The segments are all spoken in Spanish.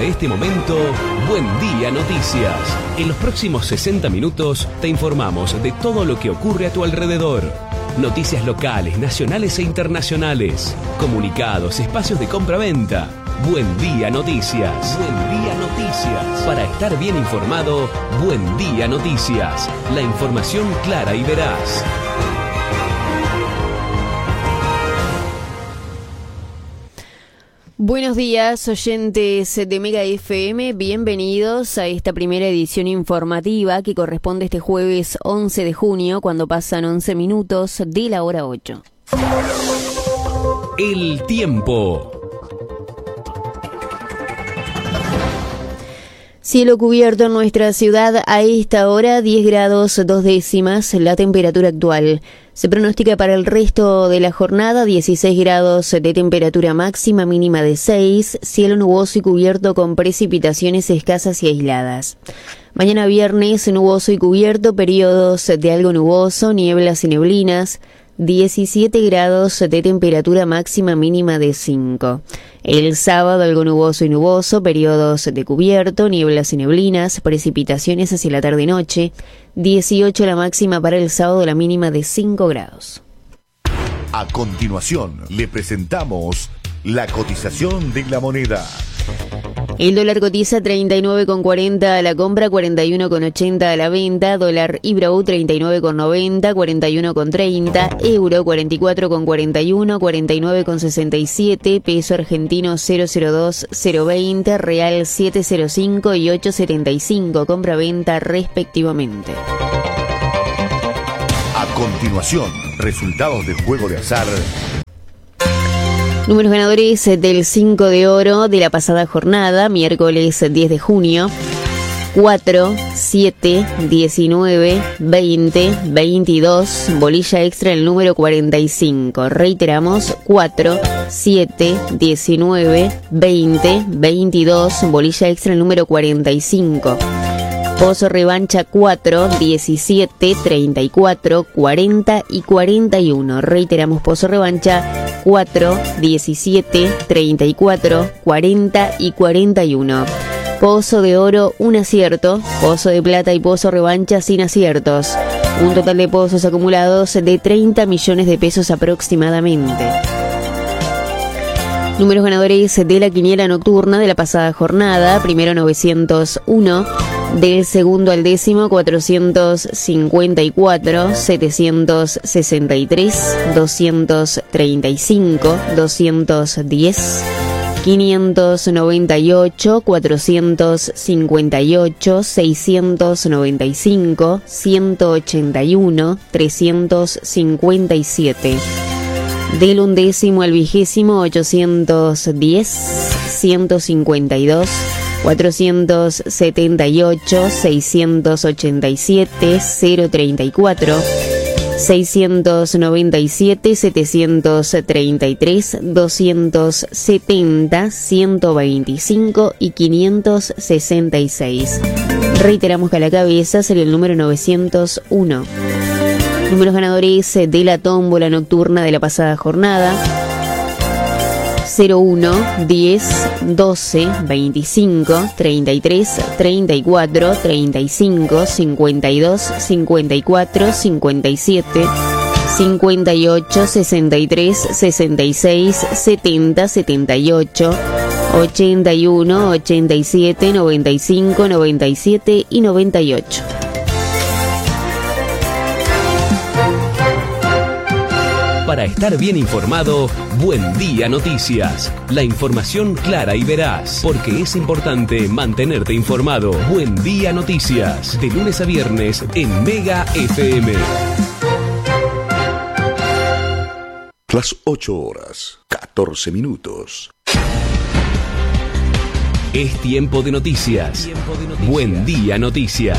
de este momento, Buen Día Noticias. En los próximos 60 minutos te informamos de todo lo que ocurre a tu alrededor. Noticias locales, nacionales e internacionales. Comunicados, espacios de compra-venta. Buen Día Noticias. Buen Día Noticias. Para estar bien informado, Buen Día Noticias. La información clara y veraz. Buenos días, oyentes de Mega FM, bienvenidos a esta primera edición informativa que corresponde este jueves 11 de junio, cuando pasan 11 minutos de la hora 8. El tiempo. Cielo cubierto en nuestra ciudad a esta hora, 10 grados 2 décimas la temperatura actual. Se pronostica para el resto de la jornada 16 grados de temperatura máxima, mínima de 6, cielo nuboso y cubierto con precipitaciones escasas y aisladas. Mañana viernes nuboso y cubierto, periodos de algo nuboso, nieblas y neblinas, 17 grados de temperatura máxima, mínima de 5. El sábado algo nuboso y nuboso, periodos de cubierto, nieblas y neblinas, precipitaciones hacia la tarde-noche, 18 la máxima para el sábado, la mínima de 5 grados. A continuación, le presentamos la cotización de la moneda. El dólar cotiza 39,40 a la compra, 41,80 a la venta, dólar Ibrow 39,90, 41,30, euro 44,41, 49,67, peso argentino 002, 020, real 705 y 875, compra-venta respectivamente. A continuación, resultados del juego de azar. Números ganadores del 5 de oro de la pasada jornada, miércoles 10 de junio. 4, 7, 19, 20, 22, bolilla extra el número 45. Reiteramos, 4, 7, 19, 20, 22, bolilla extra el número 45. Pozo revancha 4, 17, 34, 40 y 41. Reiteramos, pozo revancha 4, 17, 34, 40 y 41. Pozo de oro, un acierto. Pozo de plata y pozo revancha sin aciertos. Un total de pozos acumulados de 30 millones de pesos aproximadamente. Números ganadores de la quiniela nocturna de la pasada jornada. Primero 901, del segundo al décimo 454, 763, 235, 210, 598, 458, 695, 181, 357. Del undécimo al vigésimo 810, 152, 478, 687, 034, 697, 733, 270, 125 y 566. Reiteramos que a la cabeza sería el número 901. Números ganadores de la tómbola nocturna de la pasada jornada: 01, 10, 12, 25, 33, 34, 35, 52, 54, 57, 58, 63, 66, 70, 78, 81, 87, 95, 97 y 98. Para estar bien informado, Buen Día Noticias. La información clara y veraz, porque es importante mantenerte informado. Buen Día Noticias, de lunes a viernes en Mega FM. Las 8 horas, 14 minutos. Es tiempo de noticias. Buen Día Noticias.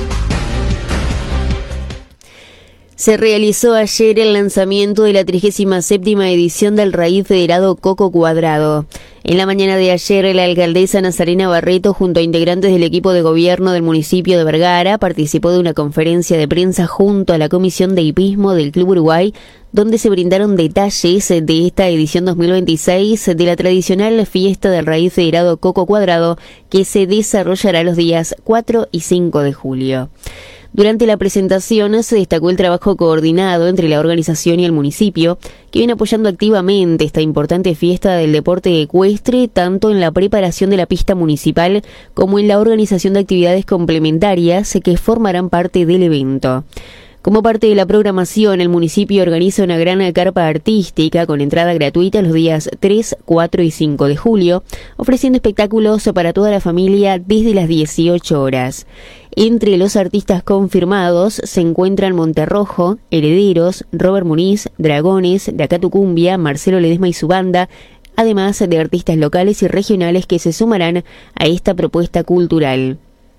Se realizó ayer el lanzamiento de la 37ª edición del Raíz Federado Coco Cuadrado. En la mañana de ayer, la alcaldesa Nazarena Barreto, junto a integrantes del equipo de gobierno del municipio de Vergara, participó de una conferencia de prensa junto a la Comisión de Hipismo del Club Uruguay, donde se brindaron detalles de esta edición 2026 de la tradicional fiesta del raíz federado Coco Cuadrado, que se desarrollará los días 4 y 5 de julio. Durante la presentación se destacó el trabajo coordinado entre la organización y el municipio, que viene apoyando activamente esta importante fiesta del deporte ecuestre, tanto en la preparación de la pista municipal como en la organización de actividades complementarias que formarán parte del evento. Como parte de la programación, el municipio organiza una gran carpa artística con entrada gratuita los días 3, 4 y 5 de julio, ofreciendo espectáculos para toda la familia desde las 18 horas. Entre los artistas confirmados se encuentran Monterrojo, Herederos, Robert Muniz, Dragones, Dacatucumbia, Marcelo Ledesma y su banda, además de artistas locales y regionales que se sumarán a esta propuesta cultural.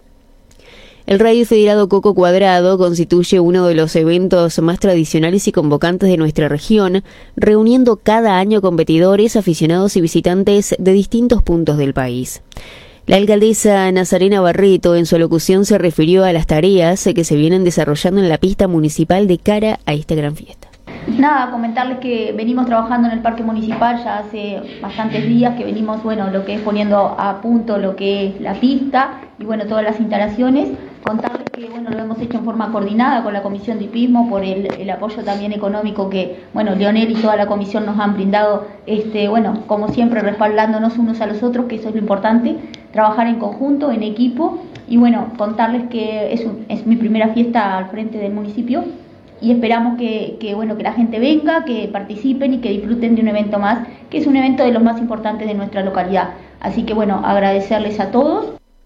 El raíz federado Coco Cuadrado constituye uno de los eventos más tradicionales y convocantes de nuestra región, reuniendo cada año competidores, aficionados y visitantes de distintos puntos del país. La alcaldesa Nazarena Barreto en su alocución se refirió a las tareas que se vienen desarrollando en la pista municipal de cara a esta gran fiesta. Nada, comentarles que venimos trabajando en el parque municipal ya hace bastantes días, que venimos, lo que es poniendo a punto lo que es la pista y todas las instalaciones. Contarles que lo hemos hecho en forma coordinada con la Comisión de Hipismo por el apoyo también económico que Leonel y toda la comisión nos han brindado, como siempre respaldándonos unos a los otros, que eso es lo importante, trabajar en conjunto, en equipo y contarles que es mi primera fiesta al frente del municipio y esperamos que la gente venga, que participen y que disfruten de un evento más, que es un evento de los más importantes de nuestra localidad. Así que agradecerles a todos.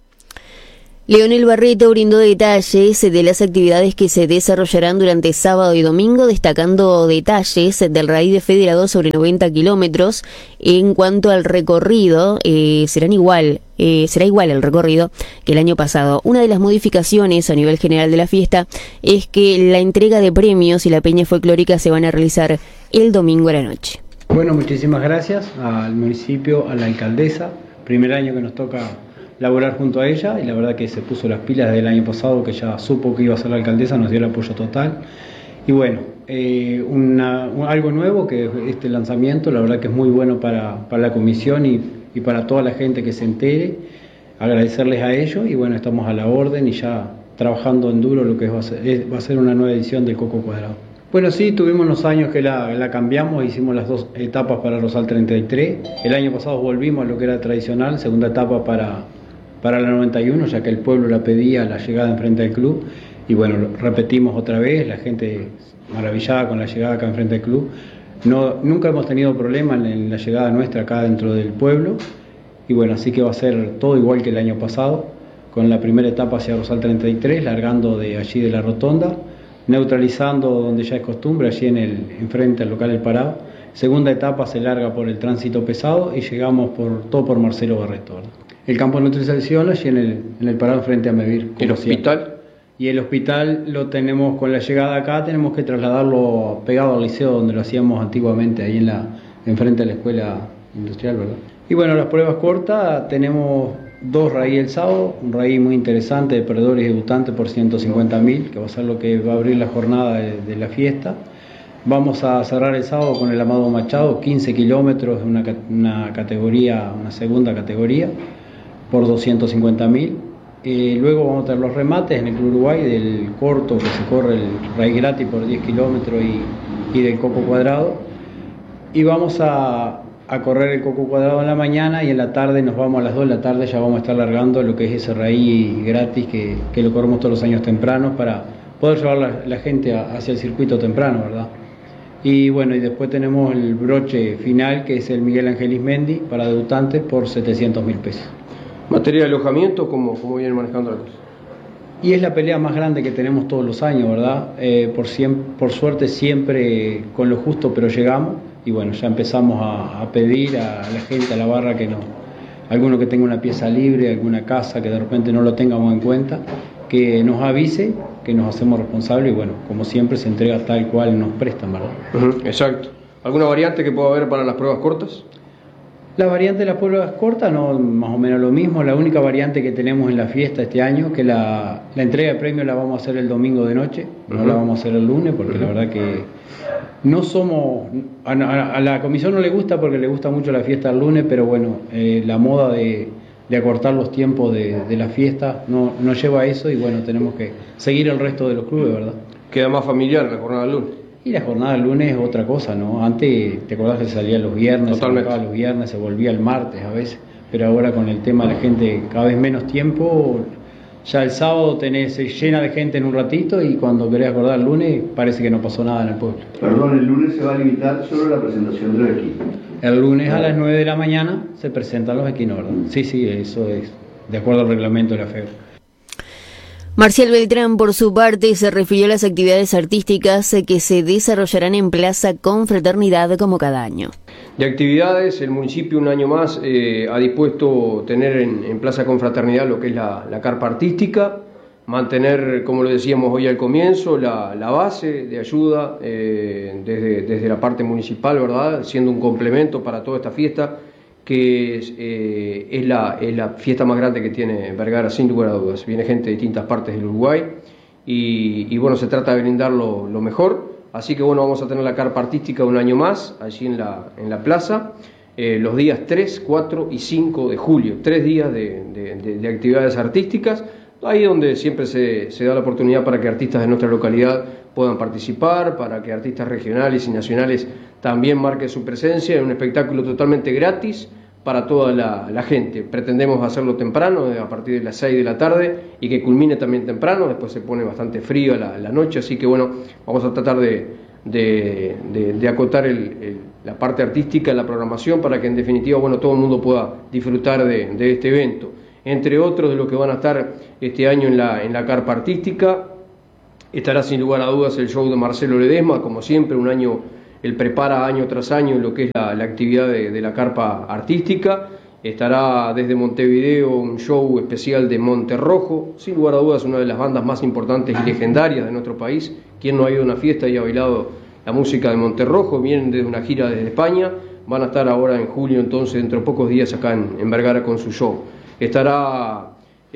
Leonel Barreto brindó detalles de las actividades que se desarrollarán durante sábado y domingo, destacando detalles del raíz federado sobre 90 kilómetros. En cuanto al recorrido, será igual el recorrido que el año pasado. Una de las modificaciones a nivel general de la fiesta es que la entrega de premios y la peña folclórica se van a realizar el domingo a la noche. Bueno, muchísimas gracias al municipio, a la alcaldesa. Primer año que nos toca laborar junto a ella y la verdad que se puso las pilas desde el año pasado, que ya supo que iba a ser la alcaldesa, nos dio el apoyo total y algo nuevo que este lanzamiento, la verdad que es muy bueno para la comisión y para toda la gente que se entere, agradecerles a ellos y estamos a la orden y ya trabajando en duro lo que va a ser una nueva edición del Coco Cuadrado. Bueno, sí, tuvimos unos años que la cambiamos, hicimos las 2 etapas para Rosal 33, el año pasado volvimos a lo que era tradicional, segunda etapa para la 91, ya que el pueblo la pedía, la llegada enfrente del club, y repetimos otra vez, la gente maravillada con la llegada acá enfrente del club. Nunca hemos tenido problema en la llegada nuestra acá dentro del pueblo, y así que va a ser todo igual que el año pasado, con la primera etapa hacia Rosal 33, largando de allí de la rotonda, neutralizando donde ya es costumbre, allí enfrente al local El Parado. Segunda etapa se larga por el tránsito pesado y llegamos por Marcelo Barreto, ¿verdad? El campo de nutrición allí en el Parado frente a Mevir. ¿El hospital? Y el hospital lo tenemos, con la llegada acá, tenemos que trasladarlo pegado al liceo donde lo hacíamos antiguamente, ahí enfrente de la escuela industrial, ¿verdad? Y las pruebas cortas, tenemos 2 raíz el sábado, un raíz muy interesante de perdedores y debutantes por 150.000, que va a ser lo que va a abrir la jornada de la fiesta. Vamos a cerrar el sábado con el Amado Machado, 15 kilómetros, una segunda categoría, por 250.000. Luego vamos a tener los remates en el Club Uruguay del corto, que se corre el raíz gratis por 10 kilómetros y del Coco Cuadrado. Y vamos a correr el Coco Cuadrado en la mañana y en la tarde nos vamos a las 2 de la tarde, ya vamos a estar largando lo que es ese raíz gratis que lo corremos todos los años tempranos para poder llevar la gente hacia el circuito temprano, ¿verdad? Y y después tenemos el broche final, que es el Miguel Ángel Ismendi para debutantes por 700.000 pesos. ¿Materia de alojamiento, cómo vienen manejando la cosa? Y es la pelea más grande que tenemos todos los años, ¿verdad? Por suerte siempre con lo justo, pero llegamos. Y ya empezamos a pedir a la gente, a la barra, alguno que tenga una pieza libre, alguna casa que de repente no lo tengamos en cuenta, que nos avise, que nos hacemos responsables y como siempre se entrega tal cual nos prestan, ¿verdad? Exacto. ¿Alguna variante que pueda haber para las pruebas cortas? La variante de las pruebas cortas, no, más o menos lo mismo. La única variante que tenemos en la fiesta este año, que la entrega de premios la vamos a hacer el domingo de noche, no la vamos a hacer el lunes, porque la verdad que no somos... A la comisión no le gusta porque le gusta mucho la fiesta el lunes, pero bueno, la moda de acortar los tiempos de la fiesta no lleva a eso, y bueno, tenemos que seguir el resto de los clubes, ¿verdad? Queda más familiar la jornada del lunes. Y la jornada del lunes es otra cosa, ¿no? Antes, ¿te acordás que salía los viernes? Totalmente. Se los viernes, se volvía el martes a veces, pero ahora con el tema de la gente cada vez menos tiempo, ya el sábado se llena de gente en un ratito, y cuando querés acordar el lunes parece que no pasó nada en el pueblo. Perdón, el lunes se va a limitar solo la presentación de los equipos. El lunes a las 9 de la mañana se presentan los equinos, ¿verdad? Sí, eso es de acuerdo al reglamento de la FEB. Marcial Beltrán, por su parte, se refirió a las actividades artísticas que se desarrollarán en Plaza Confraternidad como cada año. De actividades, el municipio un año más ha dispuesto tener en Plaza Confraternidad lo que es la carpa artística, mantener, como lo decíamos hoy al comienzo, la base de ayuda desde la parte municipal, ¿verdad? Siendo un complemento para toda esta fiesta, que es la fiesta más grande que tiene Vergara, sin lugar a dudas. Viene gente de distintas partes del Uruguay y bueno, se trata de brindar lo mejor. Así que bueno, vamos a tener la carpa artística un año más allí en la plaza, los días 3, 4 y 5 de julio, 3 días de actividades artísticas, ahí donde siempre se da la oportunidad para que artistas de nuestra localidad puedan participar, para que artistas regionales y nacionales también marquen su presencia en un espectáculo totalmente gratis para toda la gente. Pretendemos hacerlo temprano, a partir de las 6 de la tarde, y que culmine también temprano. Después se pone bastante frío la noche, así que bueno, vamos a tratar de acotar la parte artística, la programación, para que en definitiva, bueno, todo el mundo pueda disfrutar de este evento. Entre otros de los que van a estar este año en la carpa artística, estará sin lugar a dudas el show de Marcelo Ledesma. Como siempre, él prepara año tras año lo que es la actividad de la carpa artística. Estará desde Montevideo un show especial de Monterrojo, sin lugar a dudas una de las bandas más importantes y legendarias de nuestro país. Quien no ha ido a una fiesta y ha bailado la música de Monterrojo, vienen desde una gira desde España, van a estar ahora en julio, entonces dentro de pocos días acá en Vergara con su show. Estará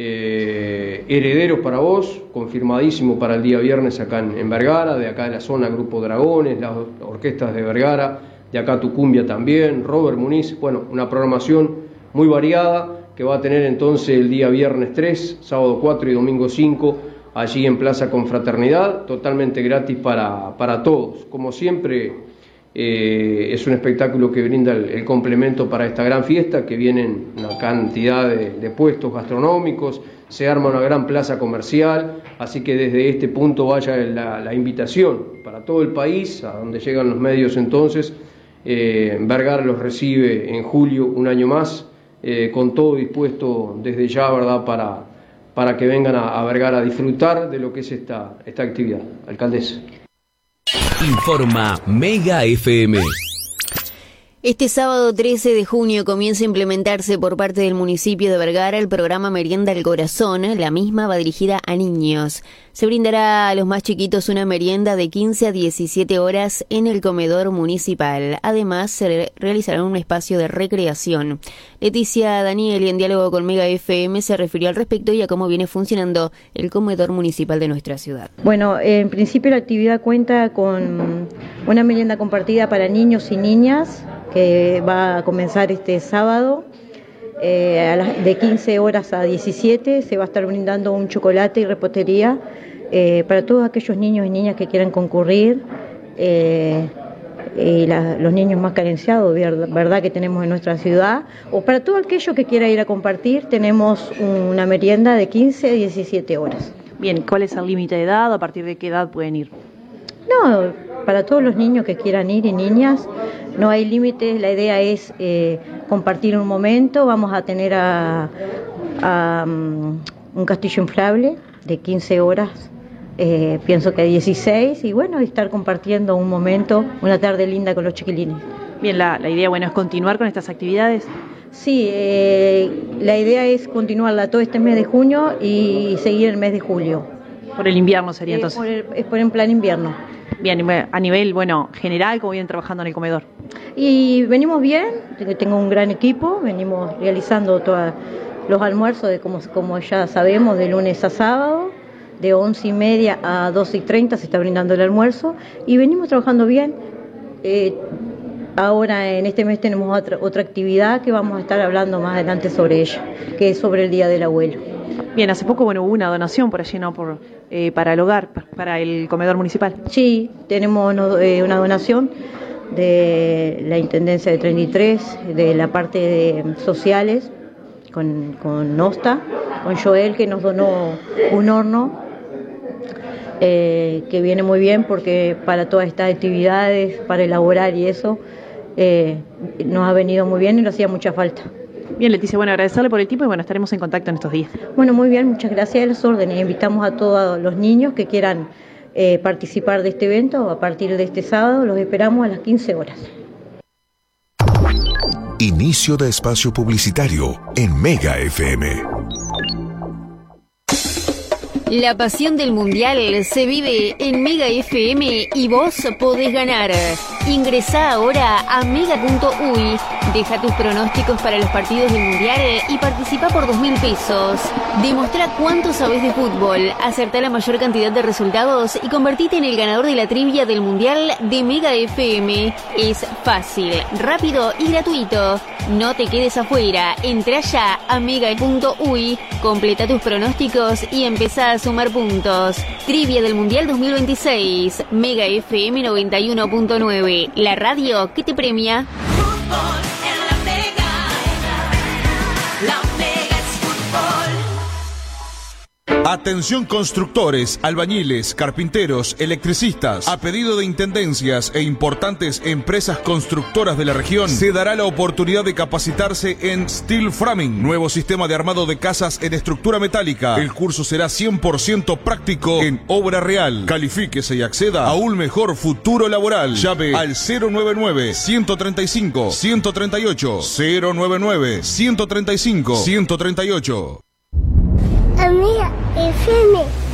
Herederos para Vos, confirmadísimo para el día viernes acá en Vergara, de acá de la zona Grupo Dragones, las orquestas de Vergara, de acá Tucumbia también, Robert Muniz, bueno, una programación muy variada que va a tener entonces el día viernes 3, sábado 4 y domingo 5, allí en Plaza Confraternidad, totalmente gratis para todos. Como siempre, es un espectáculo que brinda el complemento para esta gran fiesta, que vienen una cantidad de puestos gastronómicos, se arma una gran plaza comercial, así que desde este punto vaya la invitación para todo el país, a donde llegan los medios entonces. Vergara los recibe en julio un año más, con todo dispuesto desde ya, ¿verdad?, para que vengan a Vergara a disfrutar de lo que es esta actividad. Alcaldesa. Informa Mega FM. Este sábado 13 de junio comienza a implementarse por parte del municipio de Vergara el programa Merienda al Corazón. La misma va dirigida a niños. Se brindará a los más chiquitos una merienda de 15 a 17 horas en el comedor municipal. Además, se realizará un espacio de recreación. Leticia Daniel, en diálogo con Mega FM, se refirió al respecto y a cómo viene funcionando el comedor municipal de nuestra ciudad. Bueno, en principio la actividad cuenta con una merienda compartida para niños y niñas, que va a comenzar este sábado de 15 horas a 17. Se va a estar brindando un chocolate y repostería para todos aquellos niños y niñas que quieran concurrir, los niños más carenciados, verdad, que tenemos en nuestra ciudad, o para todo aquello que quiera ir a compartir. Tenemos una merienda de 15 a 17 horas. Bien, ¿cuál es el límite de edad? ¿A partir de qué edad pueden ir? No, para todos los niños que quieran ir y niñas, no hay límites. La idea es compartir un momento. Vamos a tener un castillo inflable de 15 horas, pienso que 16, y bueno, estar compartiendo un momento, una tarde linda con los chiquilines. Bien, la idea, bueno, es continuar con estas actividades. Sí, la idea es continuarla todo este mes de junio y seguir el mes de julio. Por el invierno sería entonces. Es por el plan invierno. Bien, a nivel, bueno, general, ¿cómo vienen trabajando en el comedor? Y venimos bien, tengo un gran equipo, venimos realizando todos los almuerzos, como ya sabemos, de lunes a sábado, de 11:30 a 12:30 se está brindando el almuerzo, y venimos trabajando bien. Ahora en este mes tenemos otra actividad que vamos a estar hablando más adelante sobre ella, que es sobre el Día del Abuelo. Bien, hace poco hubo una donación por allí, ¿no? Para el hogar, para el comedor municipal. Sí, tenemos una donación de la Intendencia de 33, de la parte de sociales, con Nosta, con Joel, que nos donó un horno, que viene muy bien porque para todas estas actividades, para elaborar y eso, nos ha venido muy bien y nos hacía mucha falta. Bien, Leticia, bueno, agradecerle por el tiempo y bueno, estaremos en contacto en estos días. Bueno, muy bien, muchas gracias a las órdenes. Invitamos a todos los niños que quieran participar de este evento a partir de este sábado. Los esperamos a las 15 horas. Inicio de espacio publicitario en Mega FM. La pasión del Mundial se vive en Mega FM y vos podés ganar. Ingresá ahora a mega.uy, deja tus pronósticos para los partidos del Mundial y participa por 2.000 pesos. Demostrá cuánto sabés de fútbol, acertá la mayor cantidad de resultados y convertite en el ganador de la trivia del Mundial de Mega FM. Es fácil, rápido y gratuito. No te quedes afuera, entrá ya a mega.uy, completa tus pronósticos y empezá a sumar puntos. Trivia del Mundial 2026, Mega FM 91.9, la radio que te premia. Fútbol en la Mega. La Mega es fútbol. Atención constructores, albañiles, carpinteros, electricistas. A pedido de intendencias e importantes empresas constructoras de la región, se dará la oportunidad de capacitarse en Steel Framing, nuevo sistema de armado de casas en estructura metálica. El curso será 100% práctico en obra real. Califíquese y acceda a un mejor futuro laboral. Llame al 099-135-138. 099-135-138. Amiga FM.